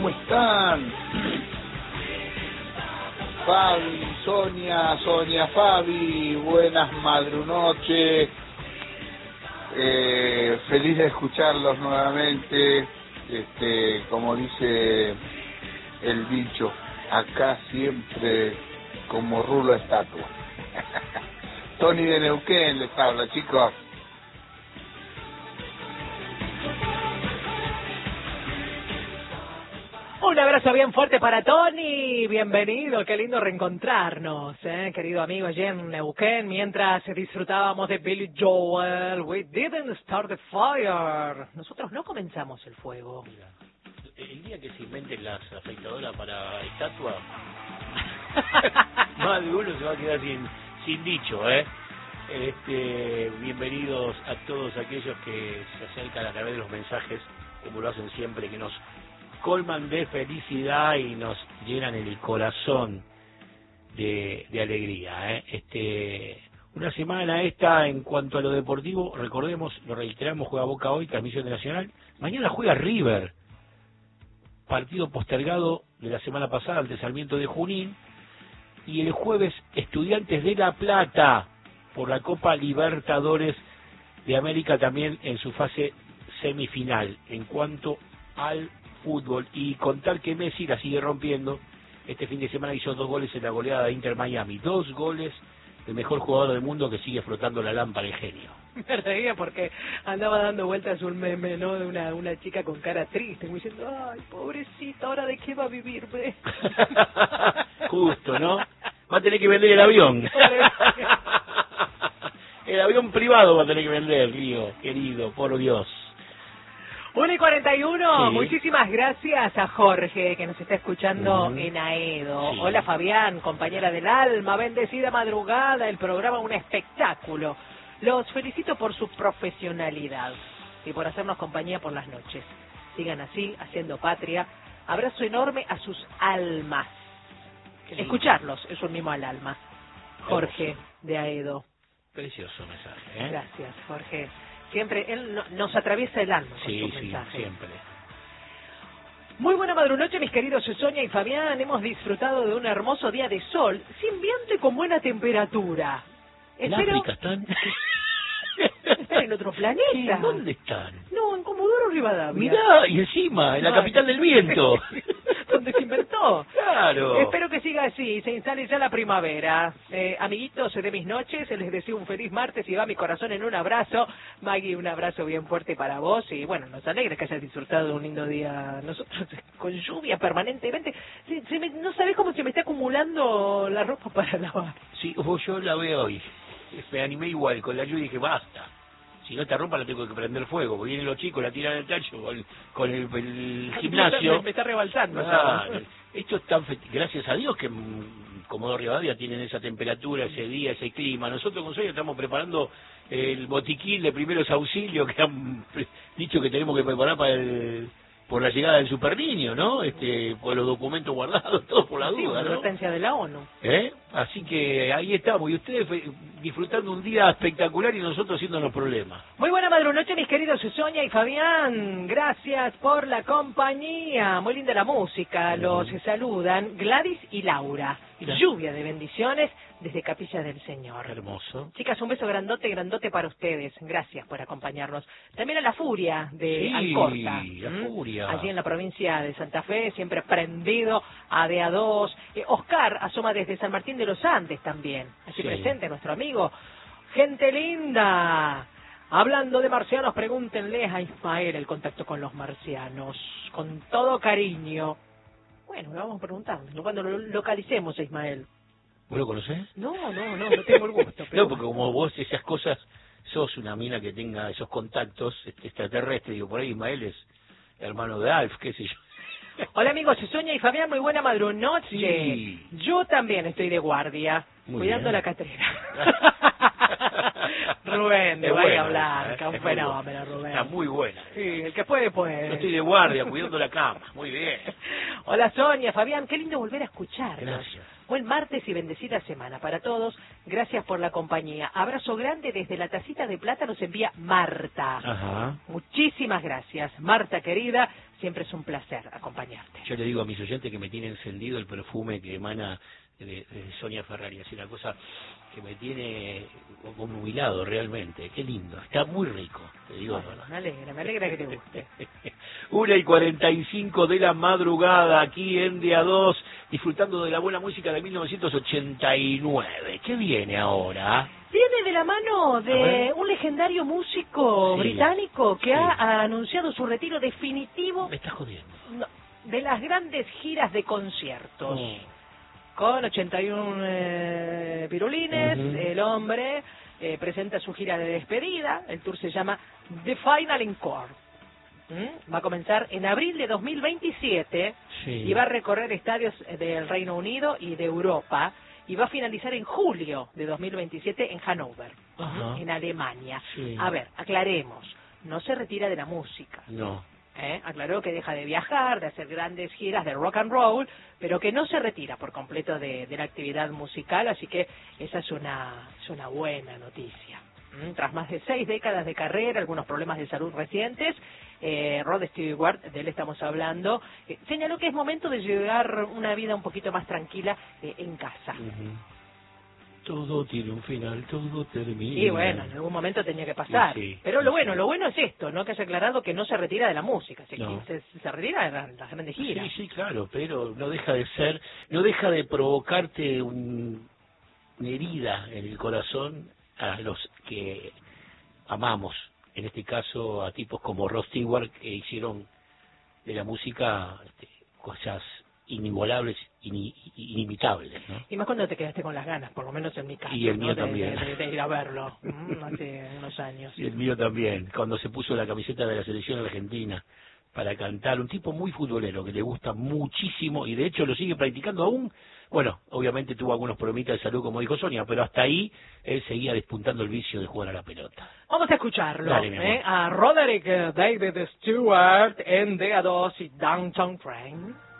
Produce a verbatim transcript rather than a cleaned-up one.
¿cómo están? Fabi, Sonia, Sonia, Fabi, buenas madrunoches. Eh, feliz de escucharlos nuevamente. Este, como dice el dicho, acá siempre como rulo estatua. Tony de Neuquén les habla, chicos. Un abrazo bien fuerte para Tony, bienvenido, qué lindo reencontrarnos, ¿eh? Querido amigo allí en Neuquén, mientras disfrutábamos de Billy Joel, We Didn't Start the Fire, nosotros no comenzamos el fuego. Mira, el día que se inventen las afeitadoras para estatua, más de uno se va a quedar sin, sin dicho, ¿eh? Este, bienvenidos a todos aquellos que se acercan a través de los mensajes, como lo hacen siempre, que nos colman de felicidad y nos llenan el corazón de, de alegría, ¿eh? Este, una semana esta en cuanto a lo deportivo, recordemos, lo reiteramos, juega Boca hoy, transmisión de Nacional, mañana juega River, partido postergado de la semana pasada ante Sarmiento de Junín, y el jueves Estudiantes de La Plata por la Copa Libertadores de América también en su fase semifinal. En cuanto al fútbol, y contar que Messi la sigue rompiendo, este fin de semana hizo dos goles en la goleada de Inter Miami, dos goles, el mejor jugador del mundo que sigue frotando la lámpara, el genio. Me reía porque andaba dando vueltas un meme, ¿no? De una, una chica con cara triste, muy diciendo, ay, pobrecita, ¿ahora de qué va a vivir, ve? Justo, ¿no? Va a tener que vender el avión. El avión privado va a tener que vender, Río, querido, por Dios. uno y cuarenta y uno, Sí. Muchísimas gracias a Jorge, que nos está escuchando uh-huh. en Aedo. Sí. Hola Fabián, compañera del alma, bendecida madrugada, el programa un espectáculo. Los felicito por su profesionalidad y por hacernos compañía por las noches. Sigan así, haciendo patria. Abrazo enorme a sus almas. Escucharlos es un mimo al alma. Jorge, Hermoso. de Aedo. Precioso mensaje, ¿eh? Gracias, Jorge. Siempre él no, nos atraviesa el alma con Sí, sus sí, mensajes. siempre. Muy buena madrunoche, mis queridos Sonia y Fabián. Hemos disfrutado de un hermoso día de sol, sin viento y con buena temperatura. ¿En Espero... África están? Están en otro planeta. Sí, ¿dónde están? No, en Comodoro Rivadavia. Mirá, y encima, en la Ay. capital del viento. Donde se inventó. Claro. Espero que siga así, se instale ya la primavera. Eh, amiguitos de mis noches, les deseo un feliz martes y va mi corazón en un abrazo. Maggie, un abrazo bien fuerte para vos. Y bueno, nos alegra que hayas disfrutado de un lindo día. Nosotros con lluvia permanentemente. Se, se me, no sabés cómo se me está acumulando la ropa para lavar. Sí, o yo la veo hoy. Me animé igual, con la lluvia dije, basta. Si no esta ropa la tengo que prender fuego, porque vienen los chicos, la tiran al tacho con, con el, el gimnasio. Me, me está rebalsando. Ah, esto es tan fe... Gracias a Dios que mmm, Comodoro Rivadavia tienen esa temperatura, ese día, ese clima. Nosotros con Sonia estamos preparando el botiquín de primeros auxilios que han dicho que tenemos que preparar para el... por la llegada del super niño, ¿no? Este, por los documentos guardados, todo por la Sí, duda, una ¿no? advertencia de la ONU. ¿Eh? Así que ahí estamos, y ustedes disfrutando un día espectacular y nosotros haciéndonos problemas. Muy buena madrunoche, mis queridos Sonia y Fabián. Gracias por la compañía. Muy linda la música. Los saludan Gladys y Laura. Mira. Lluvia de bendiciones desde Capilla del Señor. Hermoso. Chicas, un beso grandote, grandote para ustedes. Gracias por acompañarnos. También a la Furia de Sí, Alcorta. la ¿m? Furia. Allí en la provincia de Santa Fe, siempre prendido a D A dos. Eh, Oscar asoma desde San Martín de los Andes también. Así Sí. presente nuestro amigo. Gente linda. Hablando de marcianos, pregúntenle a Ismael el contacto con los marcianos. Con todo cariño. Bueno, le vamos a preguntar. Cuando lo localicemos a Ismael. ¿Vos lo conocés? No, no, no, no tengo el gusto. Pero No, porque como vos esas cosas, sos una mina que tenga esos contactos este, extraterrestres, digo, por ahí Ismael es hermano de Alf, qué sé yo. Hola amigos, Sonia y Fabián, muy buena madrunoche. Sí. Yo también estoy de guardia, Muy cuidando bien. la catrera. Rubén, de Es Bahía buena Blanca, esa, ¿eh? un Es muy fenómeno, buena. Rubén. Está muy buena. Sí, el que puede, puede. Yo estoy de guardia, cuidando la cama. Muy bien. Hola Sonia, Fabián, qué lindo volver a escucharlos. Gracias. Buen martes y bendecida semana para todos. Gracias por la compañía. Abrazo grande desde la tacita de plata nos envía Marta. Ajá. Muchísimas gracias, Marta querida. siempre es un placer acompañarte. Yo le digo a mis oyentes que me tiene encendido el perfume que emana de, de Sonia Ferrari, es una cosa que me tiene obnubilado realmente. Qué lindo, está muy rico, te digo. Bueno, me alegra, me alegra que te guste. Una y cuarenta y cinco de la madrugada aquí en D A dos, disfrutando de la buena música de mil novecientos ochenta y nueve. ¿Qué viene ahora? Viene de la mano de un legendario músico Sí. británico que Sí. ha anunciado su retiro definitivo Me estás jodiendo. no, de las grandes giras de conciertos. No. Con ochenta y uno eh, pirulines, Ujú. el hombre eh, presenta su gira de despedida. El tour se llama The Final Encore. ¿Mm? Va a comenzar en abril de dos mil veintisiete Sí. y va a recorrer estadios del Reino Unido y de Europa, y va a finalizar en julio de dos mil veintisiete en Hannover, Ajá. en Alemania. Sí. A ver, aclaremos, no se retira de la música. No. ¿Eh? Aclaró que deja de viajar, de hacer grandes giras de rock and roll, pero que no se retira por completo de, de la actividad musical, así que esa es una, es una buena noticia. ¿Mm? Tras más de seis décadas de carrera, algunos problemas de salud recientes, eh, Rod Stewart, de él estamos hablando, eh, señaló que es momento de llevar una vida un poquito más tranquila eh, en casa. Ujú. Todo tiene un final, todo termina. Y bueno, en algún momento tenía que pasar. Sí, sí, Pero lo sí, bueno, sí. lo bueno es esto, ¿no? Que haya aclarado que no se retira de la música. Se, No. se, se retira de la- las grandes giras. Sí, sí, claro, pero no deja de ser, no deja de provocarte un- una herida en el corazón a los que amamos, en este caso a tipos como Rod Stewart, que hicieron de la música este, cosas inigualables, ini- inimitables, ¿no? Y más cuando te quedaste con las ganas, por lo menos en mi caso, Y el ¿no? mío de, también. de- de ir a verlo mm, hace unos años. Y el mío también, cuando se puso la camiseta de la selección argentina para cantar, un tipo muy futbolero que le gusta muchísimo y de hecho lo sigue practicando aún. Bueno, obviamente tuvo algunos problemitas de salud, como dijo Sonia, pero hasta ahí él seguía despuntando el vicio de jugar a la pelota. Vamos a escucharlo, Dale, mi amor. ¿eh? A Roderick eh, David Stewart en D A dos y Downtown Train.